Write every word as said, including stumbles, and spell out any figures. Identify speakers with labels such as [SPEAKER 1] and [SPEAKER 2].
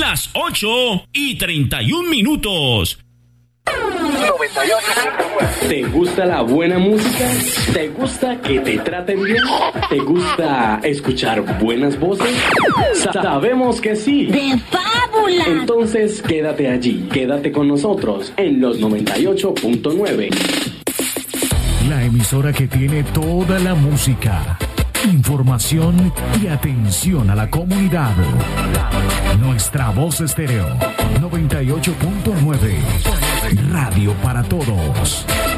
[SPEAKER 1] las ocho y treinta y un minutos.
[SPEAKER 2] noventa y ocho. ¿Te gusta la buena música? ¿Te gusta que te traten bien? ¿Te gusta escuchar buenas voces? Sabemos que sí.
[SPEAKER 3] ¡De fábula!
[SPEAKER 2] Entonces quédate allí, quédate con nosotros en los noventa y ocho punto nueve.
[SPEAKER 4] La emisora que tiene toda la música, información y atención a la comunidad. Nuestra Voz Estéreo noventa y ocho punto nueve. Radio para todos.